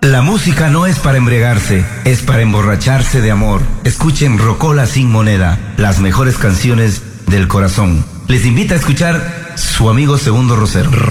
La música no es para embriagarse, es para emborracharse de amor. Escuchen Rocola sin moneda, las mejores canciones del corazón. Les invita a escuchar su amigo Segundo Rosero.